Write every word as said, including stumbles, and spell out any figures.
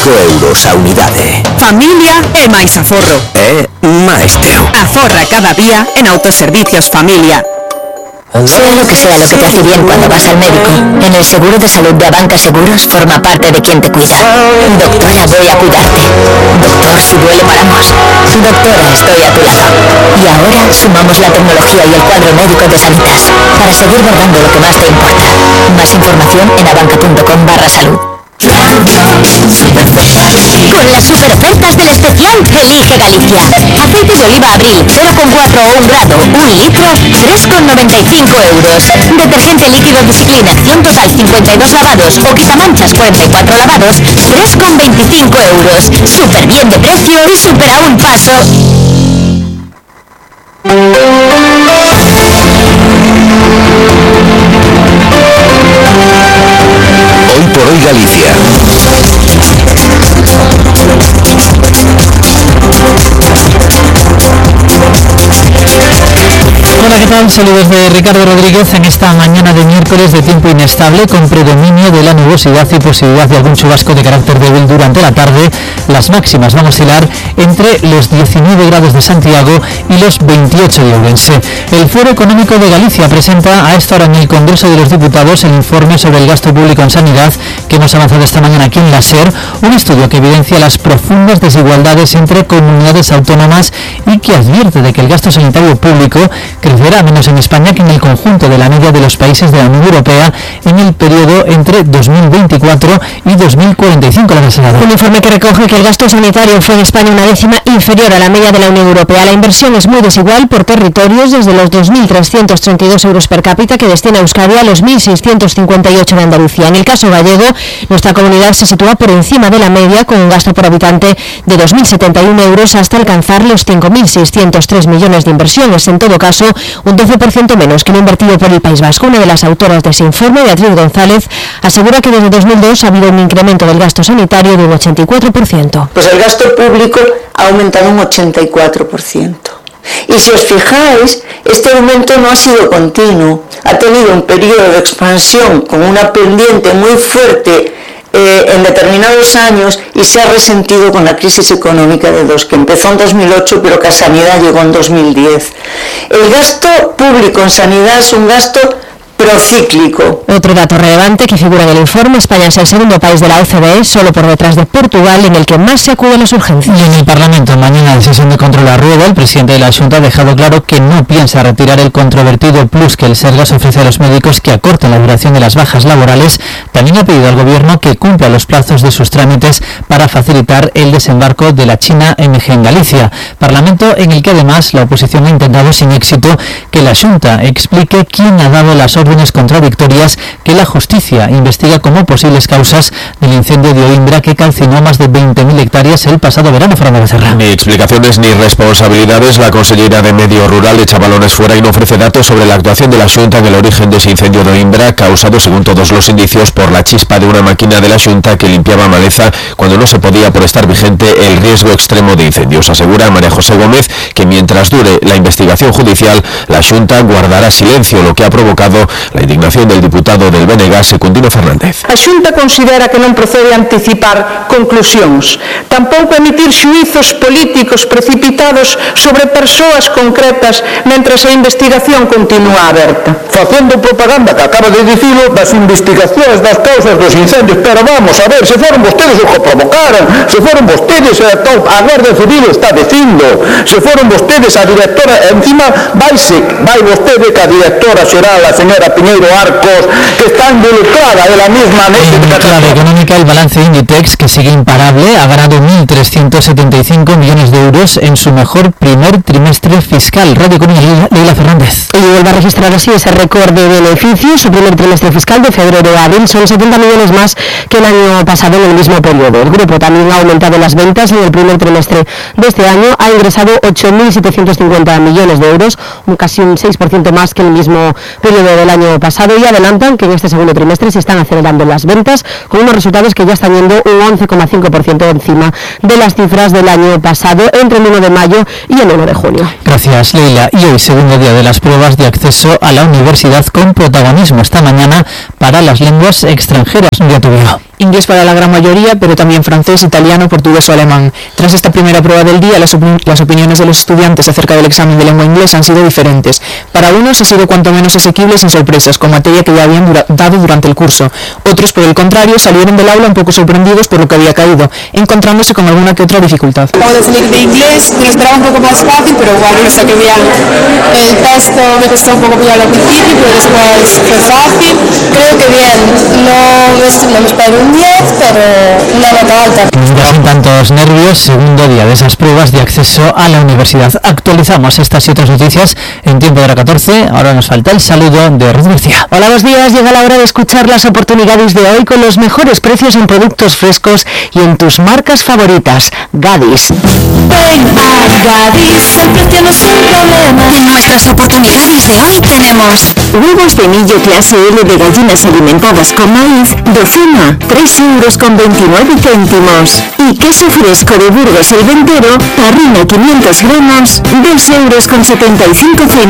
euros a unidade. Familia e máis aforro. É máis teu. Aforra cada día en Autoservicios Familia. Sea lo que sea lo que te hace bien cuando vas al médico, en el seguro de salud de Abanca Seguros forma parte de quien te cuida. Doctora, voy a cuidarte. Doctor, si duele paramos. Doctora, estoy a tu lado. Y ahora sumamos la tecnología y el cuadro médico de Sanitas para seguir guardando lo que más te importa. Más información en abanca.com barra salud. Con las superofertas del especial Elige Galicia. Aceite de oliva Abril cero coma cuatro o un grado, un litro, tres coma noventa y cinco euros. Detergente líquido Disciplina, acción total cincuenta y dos lavados o quitamanchas cuarenta y cuatro lavados, tres coma veinticinco euros. Súper bien de precio y súper a un paso. Hoy por hoy Galicia. Hola, ¿qué tal? Saludos de Ricardo Rodríguez en esta mañana de miércoles de tiempo inestable con predominio de la nubosidad y posibilidad de algún chubasco de carácter débil durante la tarde. Las máximas van a oscilar entre los diecinueve grados de Santiago y los veintiocho de Ourense. El Foro Económico de Galicia presenta a esta hora en el Congreso de los Diputados el informe sobre el gasto público en sanidad que hemos avanzado esta mañana aquí en la SER, un estudio que evidencia las profundas desigualdades entre comunidades autónomas y que advierte de que el gasto sanitario público crecerá menos en España que en el conjunto de la media de los países de la Unión Europea en el periodo entre dos mil veinticuatro y dos mil cuarenta y cinco. Un informe que recoge que el gasto sanitario fue en España una décima inferior a la media de la Unión Europea. La inversión es muy desigual por territorios, desde los dos mil trescientos treinta y dos euros per cápita que destina Euskadi a los mil seiscientos cincuenta y ocho de Andalucía. En el caso gallego, nuestra comunidad se sitúa por encima de la media con un gasto por habitante de dos mil setenta y uno euros hasta alcanzar los cinco mil seiscientos tres millones de inversiones. En todo caso, un doce por ciento menos que lo invertido por el País Vasco. Una de las autoras de ese informe, Beatriz González, asegura que desde dos mil dos ha habido un incremento del gasto sanitario de un ochenta y cuatro por ciento. Pues el gasto público ha aumentado un ochenta y cuatro por ciento. Y si os fijáis, este aumento no ha sido continuo, ha tenido un periodo de expansión con una pendiente muy fuerte eh, en determinados años y se ha resentido con la crisis económica de dos, que empezó en dos mil ocho pero que a sanidad llegó en dos mil diez. El gasto público en sanidad es un gasto procíclico. Otro dato relevante que figura en el informe: España es el segundo país de la O C D E, solo por detrás de Portugal, en el que más se acude a las urgencias. Y en el Parlamento, mañana de sesión de control a Rueda, el presidente de la Xunta ha dejado claro que no piensa retirar el controvertido plus que el Sergas ofrece a los médicos que acorten la duración de las bajas laborales. También ha pedido al Gobierno que cumpla los plazos de sus trámites para facilitar el desembarco de la China M G en Galicia. Parlamento en el que además la oposición ha intentado sin éxito que la Xunta explique quién ha dado las órdenes contradictorias que la justicia investiga como posibles causas del incendio de Oimbra que calcinó más de veinte mil hectáreas el pasado verano. Fernando Becerra. Ni explicaciones ni responsabilidades. La consellera de Medio Rural echa balones fuera y no ofrece datos sobre la actuación de la Xunta en el origen de ese incendio de Oimbra, causado según todos los indicios por la chispa de una máquina de la Xunta que limpiaba maleza cuando no se podía por estar vigente el riesgo extremo de incendios. Asegura María José Gómez que mientras dure la investigación judicial, la Xunta guardará silencio, lo que ha provocado la indignación del diputado del B N G, Secundino Fernández. A Xunta considera que non procede anticipar conclusións, tampouco emitir xuizos políticos precipitados sobre persoas concretas mentras a investigación continúa aberta. Facendo propaganda, que acaba de dicilo, das investigacións das causas dos incendios, pero vamos a ver, se foron vostedes os que provocaron, se foron vostedes, a Guardia Civil está dicindo, se foron vostedes a directora, encima vaise, vai vostede que a directora xeral, a señora Piñeiro Arcos, que está involucrada de la misma manera. En clave económica, el balance Inditex, que sigue imparable, ha ganado mil trescientos setenta y cinco millones de euros en su mejor primer trimestre fiscal. Radio Economía, Leila Fernández. Y vuelve a registrar así ese récord de beneficios. Su primer trimestre fiscal de febrero a abril son setenta millones más que el año pasado en el mismo periodo. El grupo también ha aumentado las ventas. En el primer trimestre de este año ha ingresado ocho mil setecientos cincuenta millones de euros, casi un seis por ciento más que en el mismo periodo del año pasado, y adelantan que en este segundo trimestre se están acelerando las ventas con unos resultados que ya están yendo un once coma cinco por ciento encima de las cifras del año pasado entre el uno de mayo y el uno de junio. Gracias, Leila. Y hoy, segundo día de las pruebas de acceso a la universidad con protagonismo esta mañana para las lenguas extranjeras. Nuria Tubio. inglés para la gran mayoría, pero también francés, italiano, portugués o alemán. Tras esta primera prueba del día, las, opin- las opiniones de los estudiantes acerca del examen de lengua inglesa han sido diferentes. Para unos ha sido cuanto menos asequible sin sorpresas, con materia que ya habían dura- dado durante el curso. Otros, por el contrario, salieron del aula un poco sorprendidos por lo que había caído, encontrándose con alguna que otra dificultad. Acabo de salir de inglés, me lo esperaba un poco más fácil, pero igual lo saqué bien. El texto me costó un poco pillarlo al principio, pero después fue fácil. Creo que bien, no me, no me espero un diez, pero una nota alta. Ya sin tantos nervios, segundo día de esas pruebas de acceso a la universidad. Actualizamos estas y otras noticias en tiempo de la catorce. Ahora nos falta el saludo de Ruth García. Hola, buenos días. Llega la hora de escuchar las oportunidades de hoy con los mejores precios en productos frescos y en tus marcas favoritas. Gadis. Ven a Gadis, el precio no es un problema. En nuestras oportunidades de hoy tenemos huevos de millo clase L de gallinas alimentadas con maíz, docena, tres euros con veintinueve céntimos. Y queso fresco de Burgos el Ventero, tarrina quinientos gramos, dos euros con setenta y cinco céntimos.